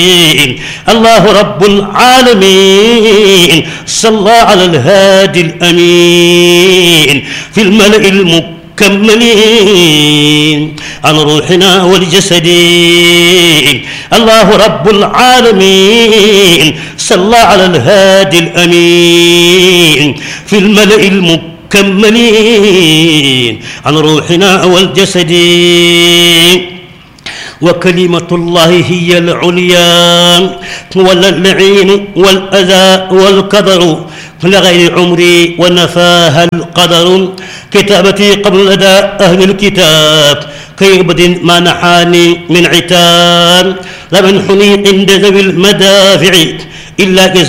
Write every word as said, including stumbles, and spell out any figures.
الله رب العالمين صلى على الهادي الأمين في الملأ المكملين عن روحنا والجسد. الله رب العالمين صلى على الهادي الأمين في الملأ المكملين عن روحنا والجسد. وكلمة الله هي العليا ولا اللعين والأذى والقدر لغير عمري ونفاها القدر. كتابتي قبل لدى أهل الكتاب كيبد ما نحاني من عتاب لمنحني عند ذوي المدافع إلا